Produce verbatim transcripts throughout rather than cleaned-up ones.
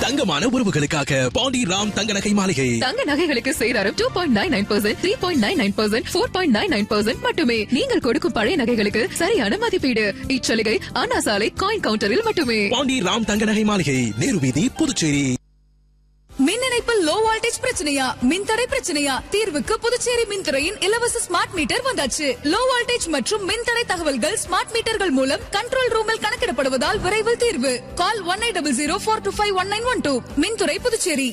தங்கமான உறவுகளுக்காக பாண்டி ராம் தங்க நகை மாளிகை. தங்க நகைகளுக்கு சேதாரம் two point nine nine percent, three point nine nine percent, four point nine nine percent மட்டுமே. நீங்கள் கொடுக்கும் பழைய நகைகளுக்கு சரியான மதிப்பீடு. இச்சலுகை அண்ணா சாலை காயின் கவுண்டரில் மட்டுமே. பாண்டி ராம் தங்க நகை மாளிகை, நேரு வீதி, புதுச்சேரி. மின் இணைப்பில் லோ வோல்டேஜ் பிரச்சனையா, மின்தடை பிரச்சனையா? தீர்வுக்கு புதுச்சேரி மின்துறையின் இலவச ஸ்மார்ட் மீட்டர் வந்தாச்சு. லோ வோல்டேஜ் மற்றும் மின்தடை தகவல்கள் ஸ்மார்ட் மீட்டர்கள் மூலம் கண்ட்ரோல் ரூமில் கணக்கிடப்படுவதால் விரைவில் தீர்வு. கால் one eight double zero four two five one nine one two. மின்துறை Puducherry.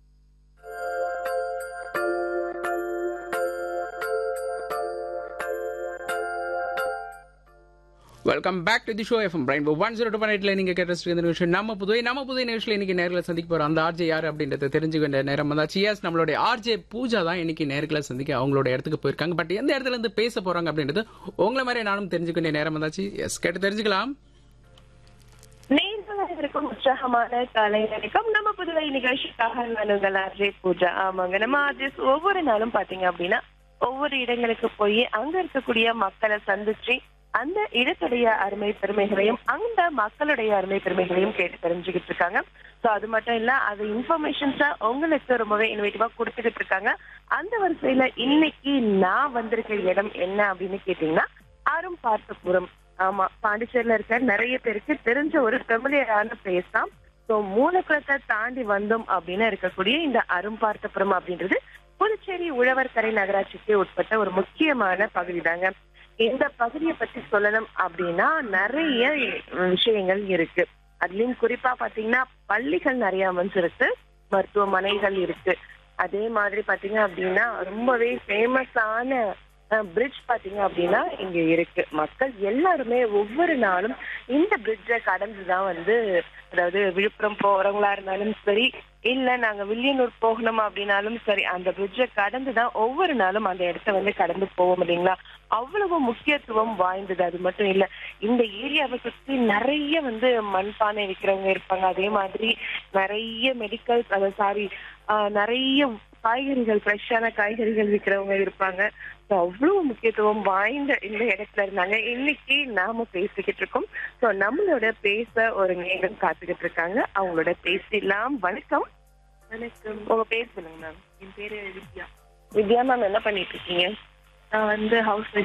Welcome back to the show FM rainbow one zero two point எயிட்ல நீங்க கேட்ட இந்த நிகழ்ச்சி நம்ம புதுவை நம்ம புதுவை நிகழ்ச்சியில் இன்னைக்கு நேரில் சந்திக்க போறோம். அந்த ஆர்ஜே யாரு அப்படின்றத தெரிஞ்சுக்க வேண்டிய நேரம் வந்தாச்சு. எஸ், நம்மளுடைய ஆர்ஜே பூஜா தான் இன்னைக்கு நேரில் சந்திக்க அவங்களோட இடத்துக்கு போயிருக்காங்க. பட் எந்த இடத்துல இருந்து பேச போறாங்க அப்படின்றது உங்களை மாதிரி நானும் தெரிஞ்சுக்க வேண்டிய நேரம் வந்தாச்சு. எஸ், கேட்டு தெரிஞ்சுக்கலாம். நேர்களுக்கும் உற்சாகமான காலை வணக்கம். நம்ம புதுவை நிகழ்ச்சிக்காக நான் உங்கள் ஆர்ஜே பூஜா. ஆமாங்க, நம்ம ஆர்ஜேஸ் ஒவ்வொரு நாளும் பாத்தீங்க அப்படின்னா ஒவ்வொரு இடங்களுக்கு போய் அங்க இருக்கக்கூடிய மக்களை சந்திச்சு அந்த இடத்துடைய அருமை பெருமைகளையும் அந்த மக்களுடைய அருமை பெருமைகளையும் கேட்டு தெரிஞ்சுக்கிட்டு இருக்காங்க. சோ அது மட்டும் இல்ல, அது இன்ஃபர்மேஷன்ஸா உங்களுக்கு ரொம்பவே இனோவேட்டிவா கொடுத்துக்கிட்டு இருக்காங்க. அந்த வரிசையில இன்னைக்கு நான் வந்திருக்க இடம் என்ன அப்படின்னு கேட்டீங்கன்னா அரும்பார்த்தபுரம். ஆமா, பாண்டிச்சேரியில இருக்க நிறைய பேருக்கு தெரிஞ்ச ஒரு ஃபெமிலியரான பிளேஸ் தான். சோ மூலக்குளத்தை தாண்டி வந்தோம் அப்படின்னு இருக்கக்கூடிய இந்த அரும்பார்த்தபுரம் அப்படின்றது புதுச்சேரி உழவர்கரை நகராட்சிக்கு உட்பட்ட ஒரு முக்கியமான பகுதி தாங்க. இந்த பகுதியை பத்தி சொல்லணும் அப்படின்னா நிறைய விஷயங்கள் இருக்கு. அதுலயும் குறிப்பா பாத்தீங்கன்னா பள்ளிகள் நிறைய அமைஞ்சிருக்கு, மருத்துவமனைகள் இருக்கு. அதே மாதிரி பாத்தீங்க அப்படின்னா ரொம்பவே ஃபேமஸான பிரிட்ஜ் பாத்தீங்க அப்படின்னா இங்க இருக்கு. மக்கள் எல்லாருமே ஒவ்வொரு நாளும் இந்த பிரிட்ஜை கடந்துதான் வந்து, அதாவது விழுப்புரம் போறவங்களா இருந்தாலும் சரி, இல்ல நாங்க வில்லியனூர் போகணும் அப்படின்னாலும் சரி, அந்த பிரிட்ஜை கடந்துதான் ஒவ்வொரு நாளும் அந்த இடத்த வந்து கடந்து போவோம் இல்லைங்களா. அவ்வளவு முக்கியத்துவம் வாய்ந்தது. அது மட்டும் இல்ல, இந்த ஏரியாவை சுற்றி நிறைய வந்து மண்பானை விற்கிறவங்க இருப்பாங்க. அதே மாதிரி நிறைய மெடிக்கல், சாரி நிறைய காய்கறிகள், ஃப்ரெஷ்ஷான காய்கறிகள் விற்கிறவங்க இருப்பாங்க. அவ்வளவு முக்கியத்துவம் வாய்ந்த இந்த இடத்துல இருந்தாங்க. இன்னைக்கு நாம பேசிக்கிட்டு இருக்கோம். சோ நம்மளோட பேச ஒரு நேரம் காத்துக்கிட்டு இருக்காங்க. அவங்களோட பேசலாம். வணக்கம். வணக்கம். உங்க பேர் சொல்லுங்க மேம். என் பேரு வித்யா. வித்யா மேம், என்ன பண்ணிட்டு இருக்கீங்க? நான் வந்து ஹவுஸ்